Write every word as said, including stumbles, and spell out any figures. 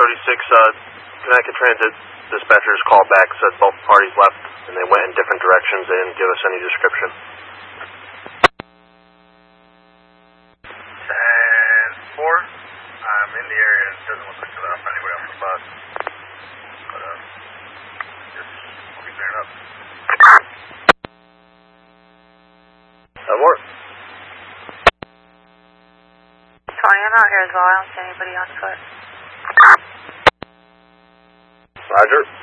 thirty-six, uh, Connecticut Transit dispatchers called back, said both parties left, and they went in different directions. They didn't give us any description. ten four, I'm in the area, and it doesn't look like they're off anybody off the bus. But, uh, just, we'll be clearing up. That work? Tony, I'm out here as well. I don't see anybody on foot. Roger.